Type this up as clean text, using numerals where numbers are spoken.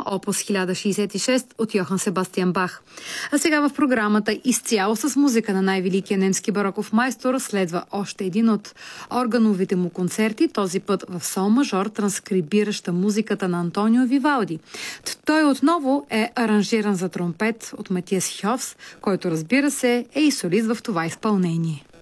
опус 1066 от Йохан Себастиан Бах. А сега в програмата изцяло с музика на най-великия немски бароков майстор следва още един от органовите му концерти, този път в сол мажор, транскрибираща музиката на Антонио Вивалди. Той отново е аранжиран за тромпет от Матиас Хьовс, който, разбира се, е и солист в това изпълнение.